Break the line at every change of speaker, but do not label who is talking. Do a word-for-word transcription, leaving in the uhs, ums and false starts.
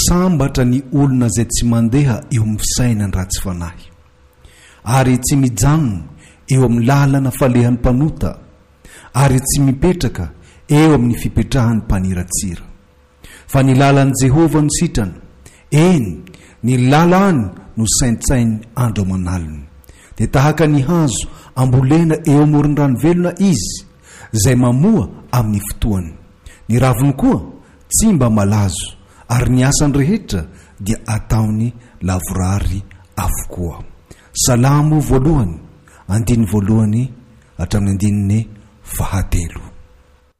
sambatra ny olona izay tsy mandeha eo amin'ny fisainany ratsy fanahy ary tsy mijanona eo amin'ny lalana falehan'ny mpanota ary tsy mipetraka eo amin'ny fipetrahan'ny mpaniratsira fa ny lalan'i Jehova no sitrana, eny ny lalany no saintsainy andro aman'alina. Dia tahaka ny hazo ambolena eo amoron'ny ranovelona izy izay mamoa amin'ny fotoany, ny raviny koa tsy mba malazo ary ny asany rehetra dia ataony lavorary avokoa. Salamo voalohany andiny voalohany hatramin'ny andininy fahatelo.